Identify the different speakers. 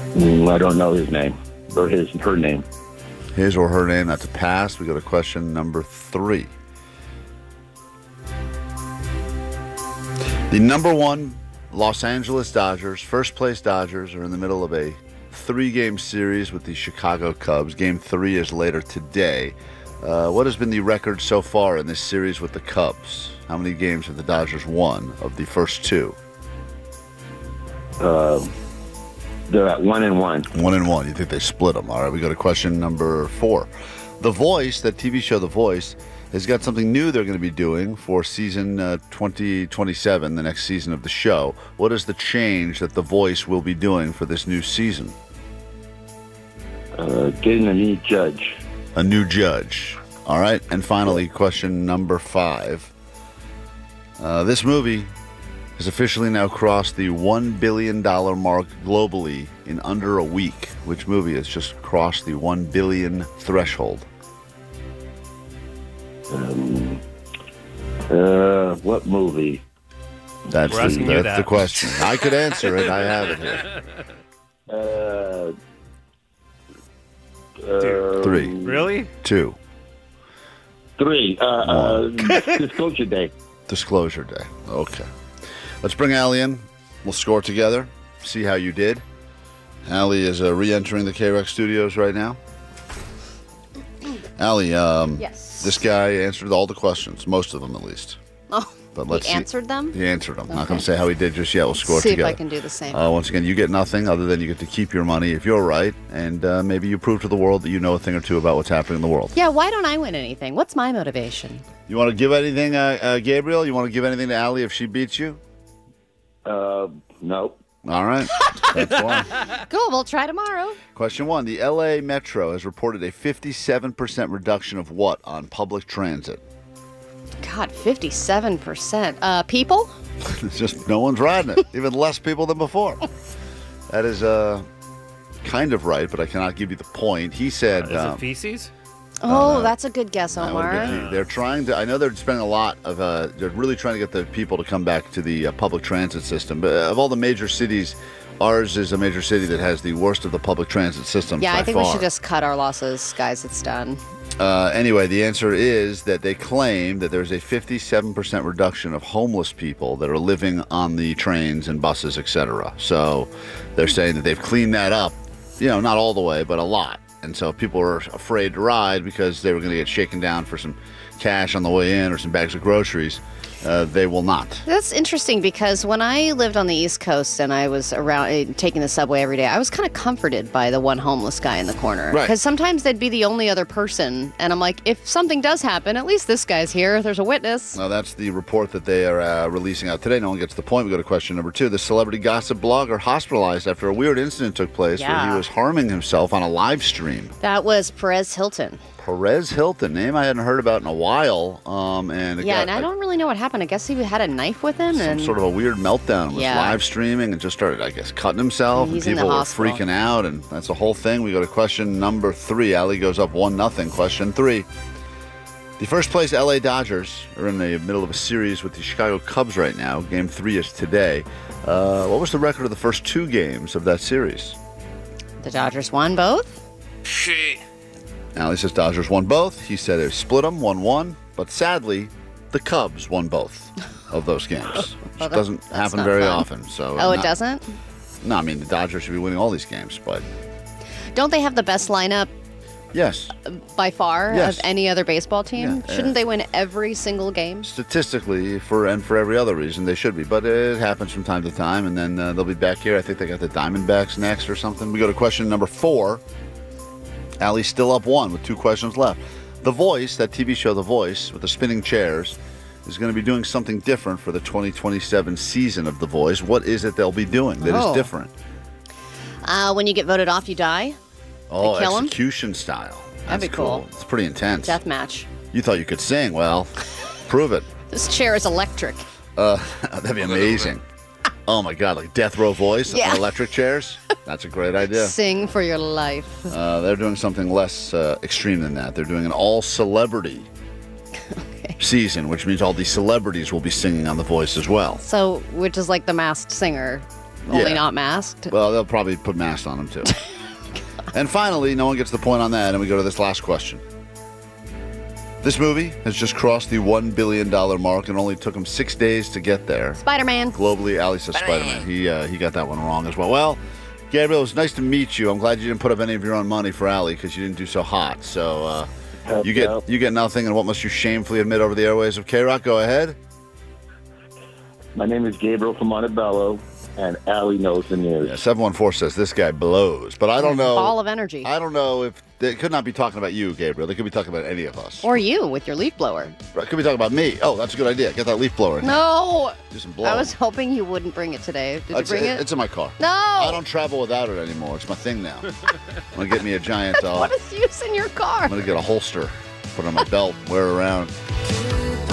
Speaker 1: I don't know his name or her name.
Speaker 2: His or her name, that's a pass. We go to question number 3. The number 1 Los Angeles Dodgers, first place Dodgers, are in the middle of a 3-game series with the Chicago Cubs. Game 3 is later today. What has been the record so far in this series with the Cubs? How many games have the Dodgers won of the first 2?
Speaker 1: They're at 1-1.
Speaker 2: 1-1. You think they split them? All right, we go to question number 4. The Voice, that TV show The Voice, has got something new they're going to be doing for season 2027, the next season of the show. What is the change that The Voice will be doing for this new season?
Speaker 1: Getting a new judge.
Speaker 2: A new judge. All right, and finally, question number 5. This movie has officially now crossed the $1 billion mark globally in under a week. Which movie has just crossed the 1 billion threshold?
Speaker 1: What movie?
Speaker 2: That's the question. I could answer it. I have it here. 3.
Speaker 3: Really?
Speaker 2: 2.
Speaker 1: 3. Disclosure Day.
Speaker 2: Disclosure Day. Okay. Let's bring Allie in. We'll score together. See how you did. Allie is re-entering the KREX studios right now. Allie,
Speaker 4: yes.
Speaker 2: This guy answered all the questions, most of them at least.
Speaker 4: Oh,
Speaker 2: but let's
Speaker 4: he answered them?
Speaker 2: He answered them.
Speaker 4: Okay.
Speaker 2: Not going to say how he did just yet. We'll score
Speaker 4: see
Speaker 2: together.
Speaker 4: See if I can do the same.
Speaker 2: Once again, you get nothing other than you get to keep your money if you're right, and maybe you prove to the world that you know a thing or two about what's happening in the world.
Speaker 4: Yeah, why don't I win anything? What's my motivation?
Speaker 2: You want to give anything, Gabriel? You want to give anything to Allie if she beats you?
Speaker 1: No.
Speaker 2: All right. That's one.
Speaker 4: Cool, we'll try tomorrow.
Speaker 2: Question 1. The L.A. Metro has reported a 57% reduction of what on public transit?
Speaker 4: God, 57%. People?
Speaker 2: It's just no one's riding it. Even less people than before. That is kind of right, but I cannot give you the point. He said...
Speaker 3: Is it feces?
Speaker 4: Oh, that's a good guess, Omar.
Speaker 2: They're trying to... I know they're spending a lot of... they're really trying to get the people to come back to the public transit system. But of all the major cities, ours is a major city that has the worst of the public transit systems
Speaker 4: Yeah,
Speaker 2: by
Speaker 4: I think
Speaker 2: far.
Speaker 4: we should just cut our losses, guys. It's done.
Speaker 2: Anyway, the answer is that they claim that there's a 57% reduction of homeless people that are living on the trains and buses, etc. So they're saying that they've cleaned that up, not all the way, but a lot. And so people are afraid to ride because they were going to get shaken down for some cash on the way in or some bags of groceries. They will not.
Speaker 4: That's interesting because when I lived on the East Coast and I was around taking the subway every day, I was kind of comforted by the one homeless guy in the corner.
Speaker 2: Right.
Speaker 4: Because sometimes they'd be the only other person. And I'm like, if something does happen, at least this guy's here. There's a witness.
Speaker 2: Now, that's the report that they are releasing out today. No one gets the point. We go to question number 2. The celebrity gossip blogger hospitalized after a weird incident took place where he was harming himself on a live stream.
Speaker 4: That was Perez Hilton.
Speaker 2: Perez Hilton, name I hadn't heard about in a while. And
Speaker 4: I don't really know what happened. I guess he had a knife with him.
Speaker 2: Some sort of a weird meltdown. Was live streaming and just started, I guess, cutting himself.
Speaker 4: He's
Speaker 2: and people
Speaker 4: in the
Speaker 2: were
Speaker 4: hospital.
Speaker 2: freaking out, and that's the whole thing. We go to question number 3. Allie goes up 1-0. Question 3. The first place LA Dodgers are in the middle of a series with the Chicago Cubs right now. Game 3 is today. What was the record of the first 2 games of that series?
Speaker 4: The Dodgers won both?
Speaker 2: Allie says Dodgers won both. He said it split them, 1-1. But sadly, the Cubs won both of those games. Which doesn't happen very often. So
Speaker 4: it doesn't?
Speaker 2: No, I mean, the Dodgers should be winning all these games, but...
Speaker 4: Don't they have the best lineup
Speaker 2: Yes.
Speaker 4: by far
Speaker 2: Yes.
Speaker 4: of any other baseball team?
Speaker 2: Yeah,
Speaker 4: Shouldn't they win every single game?
Speaker 2: Statistically, for every other reason, they should be. But it happens from time to time, and then they'll be back here. I think they got the Diamondbacks next or something. We go to question number 4. Allie's still up 1 with 2 questions left. The Voice, that TV show The Voice, with the spinning chairs, is going to be doing something different for the 2027 season of The Voice. What is it they'll be doing that is different?
Speaker 4: When you get voted off, you die.
Speaker 2: Oh,
Speaker 4: kill 'em?
Speaker 2: execution style.
Speaker 4: That'd be cool.
Speaker 2: It's pretty intense.
Speaker 4: Death match.
Speaker 2: You thought you could sing. Well, prove it.
Speaker 4: This chair is electric.
Speaker 2: That'd be amazing. Oh, my God, like death row voice on electric chairs? That's a great idea.
Speaker 4: Sing for your life.
Speaker 2: They're doing something less extreme than that. They're doing an all-celebrity season, which means all these celebrities will be singing on The Voice as well.
Speaker 4: So, which is like The Masked Singer. Only
Speaker 2: Yeah.
Speaker 4: not masked.
Speaker 2: Well, they'll probably put masks on them too. And finally, no one gets the point on that, and we go to this last question. This movie has just crossed the $1 billion mark and only took him 6 days to get there.
Speaker 4: Spider-Man.
Speaker 2: Globally, Ali says Spider-Man. He got that one wrong as well. Well, Gabriel, it was nice to meet you. I'm glad you didn't put up any of your own money for Ali because you didn't do so hot. So you get nothing, and what must you shamefully admit over the airways of K-Rock? Go ahead.
Speaker 1: My name is Gabriel from Montebello, and Allie knows the news.
Speaker 2: Yeah, 714 says this guy blows, but I don't know.
Speaker 4: Ball of energy.
Speaker 2: I don't know if they could not be talking about you, Gabriel. They could be talking about any of us.
Speaker 4: Or you with your leaf blower.
Speaker 2: It could be talking about me. Oh, that's a good idea. Get that leaf blower in.
Speaker 4: No.
Speaker 2: Do some blowing.
Speaker 4: I was hoping you wouldn't bring it today. Did you bring it?
Speaker 2: It's in my car.
Speaker 4: No.
Speaker 2: I don't travel without it anymore. It's my thing now. I'm going to get me a giant...
Speaker 4: What is use in your car?
Speaker 2: I'm going to get a holster, put it on my belt, wear it around.